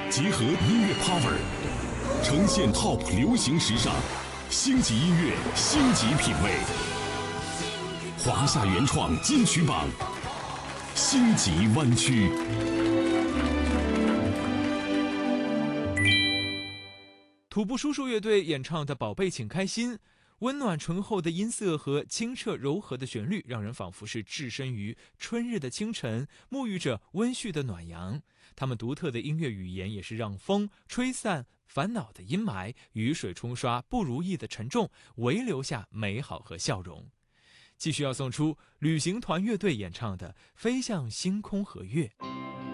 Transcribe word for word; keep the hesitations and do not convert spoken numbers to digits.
结合音乐 power， 呈现 top 流行时尚，星级音乐，星级品味。华夏原创金曲榜，星级湾区。 土拨鼠鼠乐队演唱的《宝贝请开心》，温暖醇厚的音色和清澈柔和的旋律，让人仿佛是置身于春日的清晨，沐浴着温煦的暖阳。他们独特的音乐语言也是让风吹散烦恼的阴霾，雨水冲刷不如意的沉重，唯留下美好和笑容。继续要送出旅行团乐队演唱的《飞向星空和月》。